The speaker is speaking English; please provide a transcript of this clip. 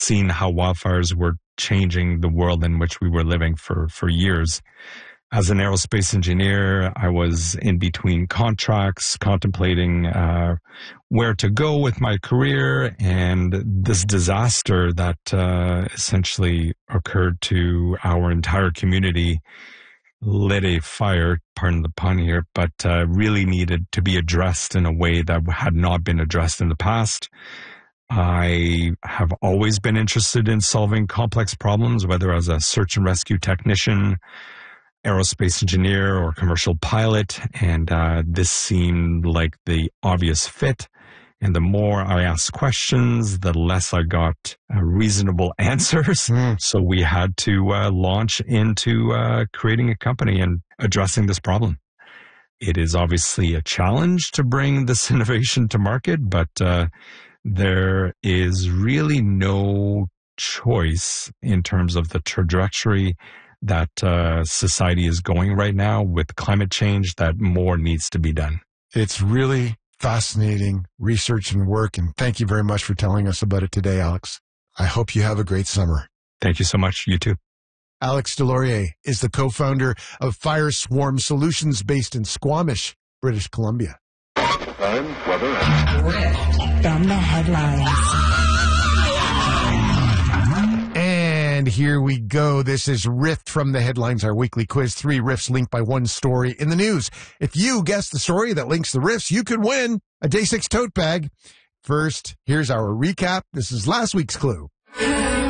seen how wildfires were changing the world in which we were living for years. As an aerospace engineer, I was in between contracts, contemplating where to go with my career, and this disaster that essentially occurred to our entire community lit a fire, pardon the pun here, but really needed to be addressed in a way that had not been addressed in the past. I have always been interested in solving complex problems, whether as a search and rescue technician, aerospace engineer, or commercial pilot, and this seemed like the obvious fit. And the more I asked questions, the less I got reasonable answers. So we had to launch into creating a company and addressing this problem. It is obviously a challenge to bring this innovation to market, but there is really no choice in terms of the trajectory that society is going right now with climate change, that more needs to be done. It's really fascinating research and work, and thank you very much for telling us about it today, Alex. I hope you have a great summer. Thank you so much. You too. Alex Deslauriers is the co-founder of Fire Swarm Solutions based in Squamish, British Columbia. Time, weather, From the headlines. And here we go. This is Riff from the Headlines, our weekly quiz. 3 riffs linked by one story in the news. If you guess the story that links the riffs, you could win a Day 6 tote bag. First, here's our recap. This is last week's clue.